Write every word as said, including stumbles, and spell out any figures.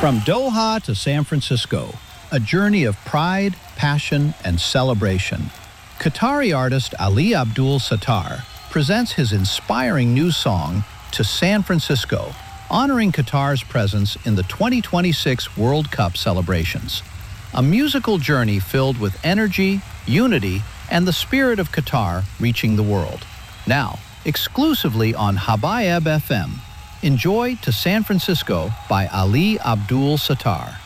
From Doha to San Francisco, a journey of pride, passion, and celebration. Qatari artist Ali Abdul Sattar presents his inspiring new song, To San Francisco, honoring Qatar's presence in the twenty twenty-six World Cup celebrations. A musical journey filled with energy, unity, and the spirit of Qatar reaching the world. Now, exclusively on Habayeb F M, enjoy To San Francisco by Ali Abdul Sattar.